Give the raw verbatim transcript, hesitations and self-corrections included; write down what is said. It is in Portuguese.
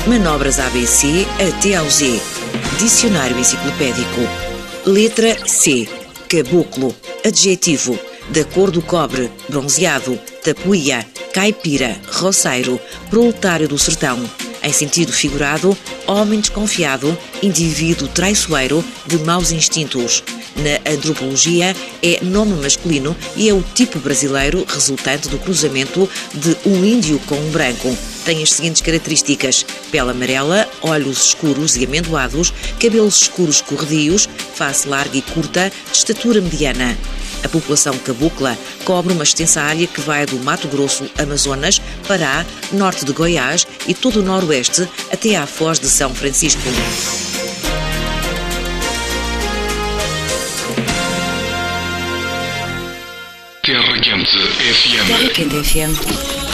Manobras A B C até ao Z. Dicionário enciclopédico. Letra C. Caboclo. Adjetivo. Da cor do cobre, bronzeado, tapuia, caipira, roceiro, proletário do sertão. Em sentido figurado, homem desconfiado, indivíduo traiçoeiro, de maus instintos. Na antropologia, é nome masculino e é o tipo brasileiro resultante do cruzamento de um índio com um branco. Tem as seguintes características: pele amarela, olhos escuros e amendoados, cabelos escuros corredios, face larga e curta, de estatura mediana. A população cabocla cobre uma extensa área que vai do Mato Grosso, Amazonas, Pará, norte de Goiás e todo o noroeste até à Foz de São Francisco. Terra Quente F M. Terra Quente F M.